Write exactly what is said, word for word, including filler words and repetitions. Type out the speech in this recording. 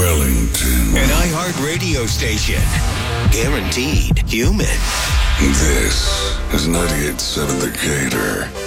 Wellington. An iHeart radio station. Guaranteed human. This is ninety-eight point seven The Gator.